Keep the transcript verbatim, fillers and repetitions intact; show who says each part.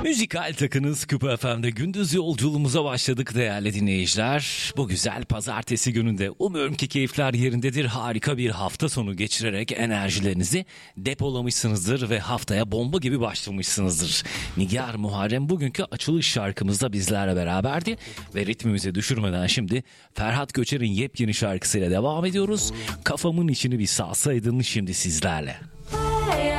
Speaker 1: Müzikal takınız Küpa F M'de gündüz yolculuğumuza başladık değerli dinleyiciler. Bu güzel pazartesi gününde umuyorum ki keyifler yerindedir. Harika bir hafta sonu geçirerek enerjilerinizi depolamışsınızdır ve haftaya bomba gibi başlamışsınızdır. Nigar Muharrem bugünkü açılış şarkımızda bizlerle beraberdi ve ritmimize düşürmeden şimdi Ferhat Göçer'in yepyeni şarkısıyla devam ediyoruz. Kafamın içini bir salsaydın şimdi sizlerle.